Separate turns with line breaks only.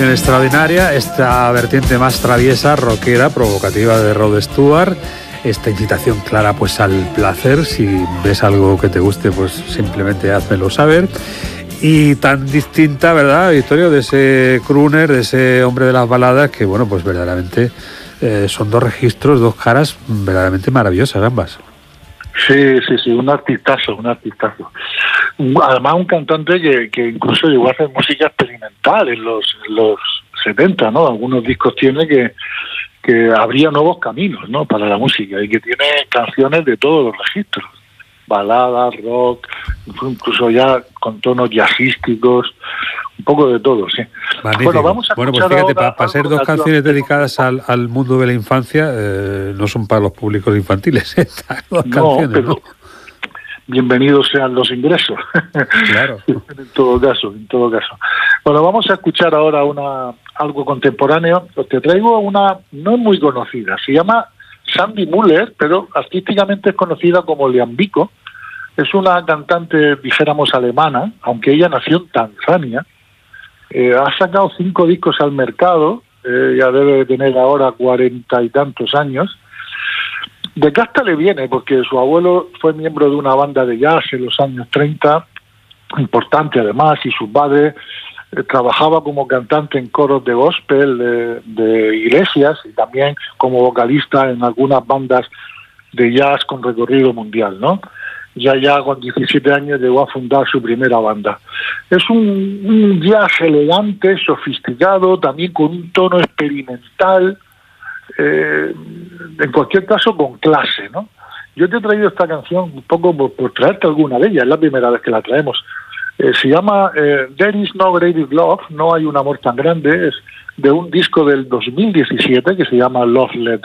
canción extraordinaria, esta vertiente más traviesa, rockera, provocativa de Rod Stewart, esta incitación clara pues al placer. Si ves algo que te guste, pues simplemente házmelo saber. Y tan distinta, ¿verdad, Victorio?, de ese crooner, de ese hombre de las baladas, que bueno, pues verdaderamente son dos registros, dos caras verdaderamente maravillosas ambas.
Sí, un artistazo. Además, un cantante que incluso llegó a hacer música experimental en los 70, ¿no? Algunos discos tiene que abría nuevos caminos, ¿no?, para la música, y que tiene canciones de todos los registros. Baladas, rock, incluso ya con tonos jazzísticos, un poco de todo, sí.
Magnífico.
Bueno, vamos a
pues fíjate, para ser dos canciones dedicadas
al
al mundo de la infancia, no son para los públicos infantiles estas dos canciones,
pero
¿no?
Bienvenidos sean los ingresos.
Claro.
En todo caso. Bueno, vamos a escuchar ahora algo contemporáneo. Te traigo una no muy conocida, se llama Sandy Muller, pero artísticamente es conocida como Leambiko. Es una cantante, dijéramos, alemana, aunque ella nació en Tanzania. Ha sacado 5 discos al mercado, ya debe de tener ahora 40 y tantos años. De casta le viene, porque su abuelo fue miembro de una banda de jazz en los años 30, importante además, y su padre trabajaba como cantante en coros de gospel de iglesias y también como vocalista en algunas bandas de jazz con recorrido mundial, ¿no? Ya con 17 años llegó a fundar su primera banda. Es un jazz elegante, sofisticado, también con un tono experimental, en cualquier caso con clase, ¿no? Yo te he traído esta canción un poco por traerte alguna de ellas, es la primera vez que la traemos. Se llama There is no greater love, no hay un amor tan grande, es de un disco del 2017 que se llama Love Letter.